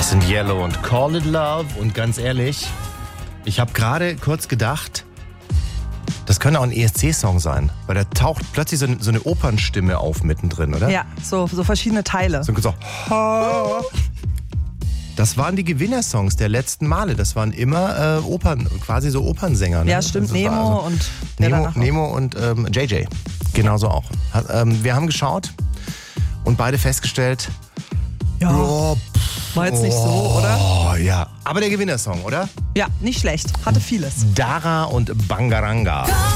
Das sind Yellow und Call It Love. Und ganz ehrlich, ich habe gerade kurz gedacht, das könnte auch ein ESC-Song sein, weil da taucht plötzlich so eine Opernstimme auf mittendrin, oder? Ja, so verschiedene Teile. So. Das waren die Gewinnersongs der letzten Male. Das waren immer quasi so Opernsänger. Ne? Ja, stimmt. Also Nemo und Nemo und JJ. Genauso auch. Wir haben geschaut und beide festgestellt, war jetzt nicht so, oder? Oh ja. Aber der Gewinnersong, oder? Ja, nicht schlecht. Hatte vieles. Dara und Bangaranga.